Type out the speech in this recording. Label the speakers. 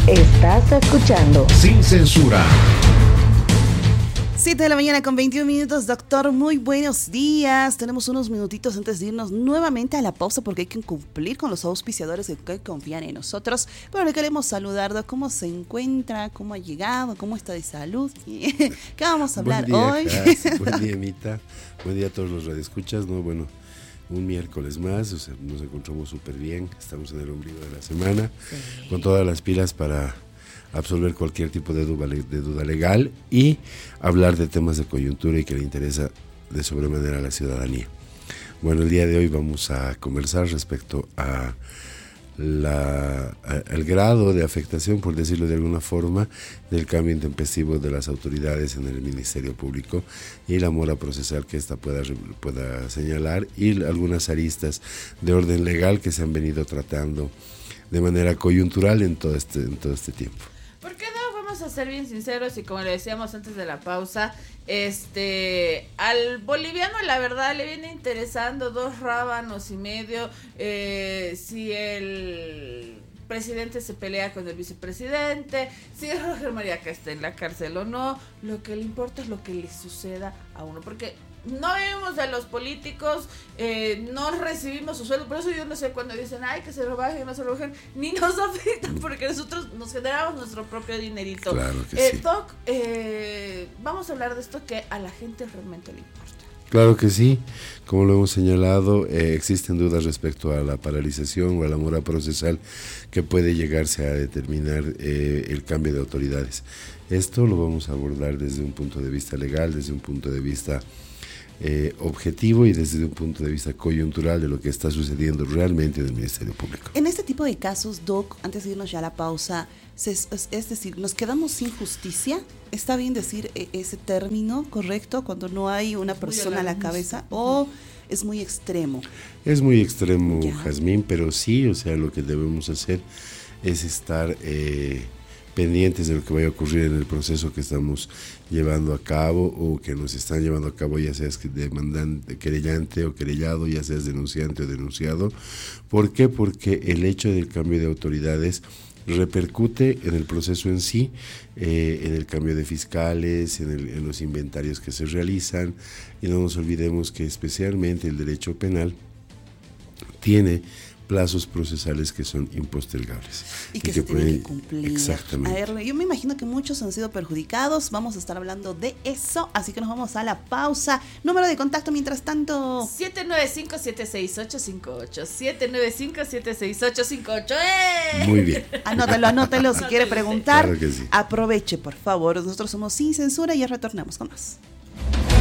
Speaker 1: Estás escuchando
Speaker 2: Sin Censura.
Speaker 3: 7 de la mañana con 21 minutos, doctor, muy buenos días. Tenemos unos minutitos antes de irnos nuevamente a la pausa porque hay que cumplir con los auspiciadores que confían en nosotros. Pero le queremos saludar, doc, ¿cómo se encuentra? ¿Cómo ha llegado? ¿Cómo está de salud? ¿Qué vamos a hablar hoy?
Speaker 4: Buen día, Anita. Buen día a todos los radioescuchas, ¿no? Bueno, un miércoles más, o sea, nos encontramos súper bien. Estamos en el ombligo de la semana, sí, con todas las pilas para absolver cualquier tipo de duda legal y hablar de temas de coyuntura y que le interesa de sobremanera a la ciudadanía. Bueno, el día de hoy vamos a conversar respecto a el grado de afectación, por decirlo de alguna forma, del cambio intempestivo de las autoridades en el Ministerio Público y la mora procesal que ésta pueda señalar y algunas aristas de orden legal que se han venido tratando de manera coyuntural en todo este tiempo.
Speaker 5: ¿Por qué no? Vamos a ser bien sinceros y como le decíamos antes de la pausa, al boliviano la verdad le viene interesando 2 rábanos y medio si el presidente se pelea con el vicepresidente, si Roger Mariaca está en la cárcel o no. Lo que le importa es lo que le suceda a uno, porque no vivimos de los políticos, no recibimos su sueldo. Por eso yo no sé cuando dicen, ay, que se lo bajen, no se lo bajen, ni nos afecta, porque nosotros nos generamos nuestro propio dinerito.
Speaker 4: Claro que sí.
Speaker 5: Doc, vamos a hablar de esto que a la gente realmente le importa.
Speaker 4: Claro que sí, como lo hemos señalado, existen dudas respecto a la paralización o a la mora procesal que puede llegarse a determinar el cambio de autoridades. Esto lo vamos a abordar desde un punto de vista legal, desde un punto de vista objetivo y desde un punto de vista coyuntural de lo que está sucediendo realmente en el Ministerio Público.
Speaker 3: En este tipo de casos, doc, antes de irnos ya a la pausa, es decir, ¿nos quedamos sin justicia? ¿Está bien decir ese término correcto cuando no hay una persona a la cabeza? ¿O es muy extremo?
Speaker 4: Es muy extremo, Jazmín, pero sí, o sea, lo que debemos hacer es estar pendientes de lo que vaya a ocurrir en el proceso que estamos llevando a cabo o que nos están llevando a cabo, ya seas demandante, querellante o querellado, ya seas denunciante o denunciado. ¿Por qué? Porque el hecho del cambio de autoridades repercute en el proceso en sí, en el cambio de fiscales, en los inventarios que se realizan, y no nos olvidemos que especialmente el derecho penal tiene plazos procesales que son impostergables.
Speaker 3: Y que se tienen que cumplir.
Speaker 4: Exactamente.
Speaker 3: A ver, yo me imagino que muchos han sido perjudicados, vamos a estar hablando de eso, así que nos vamos a la pausa. Número de contacto mientras tanto.
Speaker 5: 795-76858, 795-76858.
Speaker 4: Muy bien.
Speaker 3: Anótelo si quiere preguntar.
Speaker 4: Claro que sí.
Speaker 3: Aproveche, por favor. Nosotros somos Sin Censura y ya retornamos con más.